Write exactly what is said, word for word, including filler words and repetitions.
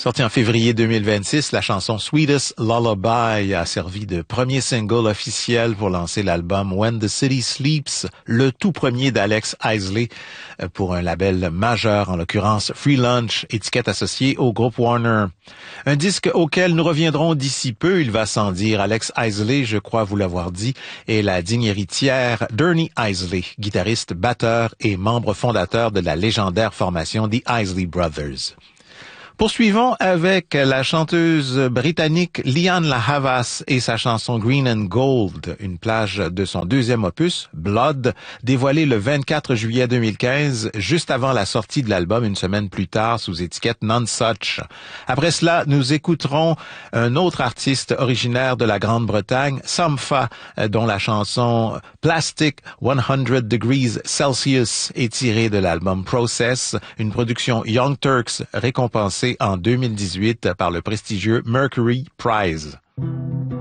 Sortie en février deux mille vingt-six, la chanson Sweetest Lullaby a servi de premier single officiel pour lancer l'album When the City Sleeps, le tout premier d'Alex Isley pour un label majeur, en l'occurrence Free Lunch, étiquette associée au groupe Warner. Un disque auquel nous reviendrons d'ici peu, il va sans dire. Alex Isley, je crois vous l'avoir dit, est la digne héritière d'Ernie Isley, guitariste, batteur et membre fondateur de la légendaire formation The Isley Brothers. Poursuivons avec la chanteuse britannique Lianne La Havas et sa chanson Green and Gold, une plage de son deuxième opus, Blood, dévoilé le vingt-quatre juillet deux mille quinze, juste avant la sortie de l'album une semaine plus tard sous étiquette Nonesuch. Après cela, nous écouterons un autre artiste originaire de la Grande-Bretagne, Sampha, dont la chanson Plastic one hundred degrees Celsius est tirée de l'album Process, une production Young Turks récompensée en deux mille dix-huit par le prestigieux Mercury Prize.